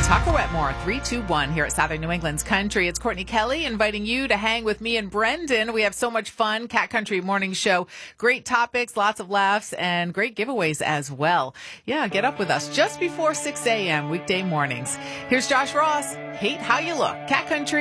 Tucker Wetmore, 321 here at Southern New England's Country. It's Courtney Kelly inviting you to hang with me and Brendan. We have so much fun. Cat Country Morning Show. Great topics, lots of laughs, and great giveaways as well. Yeah, get up with us just before 6 a.m. weekday mornings. Here's Josh Ross. Hate How You Look. Cat Country.